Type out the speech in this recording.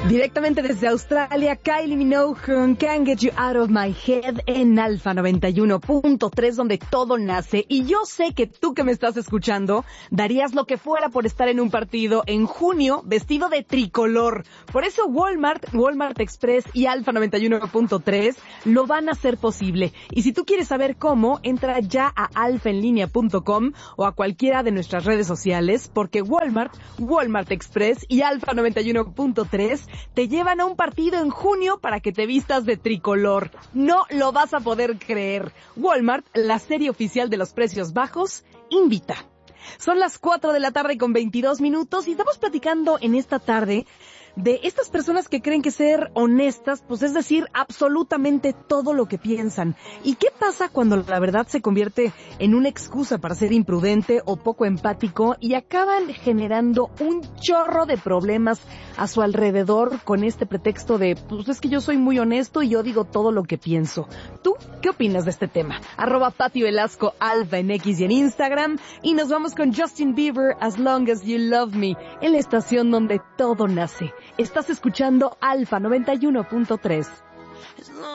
Directamente desde Australia, Kylie Minogue con Can't Get You Out of My Head en Alfa 91.3, donde todo nace. Y yo sé que tú que me estás escuchando darías lo que fuera por estar en un partido en junio vestido de tricolor. Por eso Walmart Express y Alfa 91.3 lo van a hacer posible. Y si tú quieres saber cómo, entra ya a alfaenlinea.com o a cualquiera de nuestras redes sociales, porque Walmart Express y Alfa 91.3 te llevan a un partido en junio para que te vistas de tricolor. No lo vas a poder creer. Walmart, la serie oficial de los precios bajos, invita. Son las 4 de la tarde con 22 minutos y estamos platicando en esta tarde de estas personas que creen que ser honestas, pues es decir, absolutamente todo lo que piensan. ¿Y qué pasa cuando la verdad se convierte en una excusa para ser imprudente o poco empático y acaban generando un chorro de problemas a su alrededor con este pretexto de, pues es que yo soy muy honesto y yo digo todo lo que pienso? ¿Tú qué opinas de este tema? @Pati Velasco Alfa en X y en Instagram. Y nos vamos con Justin Bieber, As Long As You Love Me, en la estación donde todo nace. Estás escuchando Alfa 91.3.